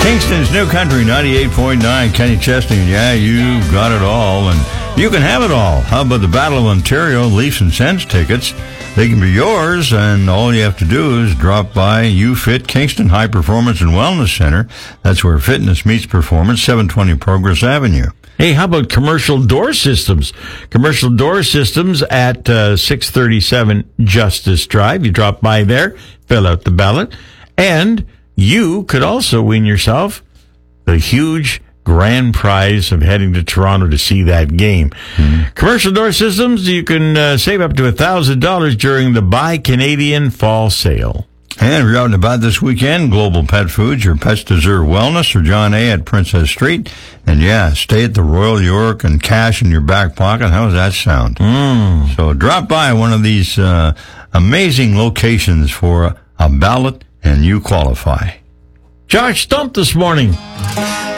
Kingston's New Country 98.9, Kenny Chesney. Yeah, you've got it all, and you can have it all. How about the Battle of Ontario Leafs and Sens tickets? They can be yours, and all you have to do is drop by UFit Kingston High Performance and Wellness Center. That's where fitness meets performance, 720 Progress Avenue. Hey, how about Commercial Door Systems? Commercial Door Systems at 637 Justice Drive. You drop by there, fill out the ballot, and you could also win yourself the huge grand prize of heading to Toronto to see that game. Mm-hmm. Commercial Door Systems, you can save up to $1,000 during the Buy Canadian Fall Sale. And if you're out and about this weekend, Global Pet Foods, your pets deserve wellness, or John A. at Princess Street. And yeah, stay at the Royal York and cash in your back pocket. How does that sound? So drop by one of these amazing locations for a ballot, and you qualify. Josh Stump this morning.